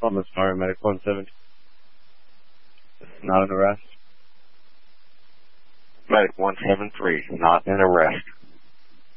I'm sorry, Medic 170. Not an arrest. Medic 173, not an arrest.